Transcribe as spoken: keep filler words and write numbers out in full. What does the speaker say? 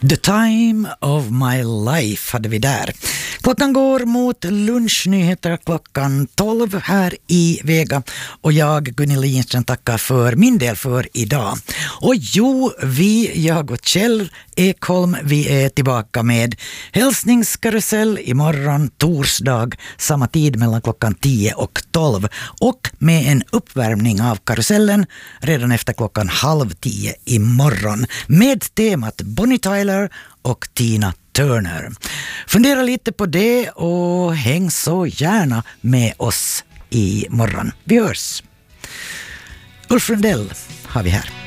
The time of my life hade vi där. Klockan går mot lunchnyheter klockan tolv här i Vega och jag, Gunilla Lindström, tackar för min del för idag. Och jo, vi, jag och Kjell Ekholm, vi är tillbaka med hälsningskarusell imorgon torsdag, samma tid mellan klockan tio och tolv, och med en uppvärmning av karusellen redan efter klockan halv tio imorgon med temat Bonnie Tyler och Tina Turner. Fundera lite på det och häng så gärna med oss i morgon. Vi hörs. Ulf Rundell har vi här.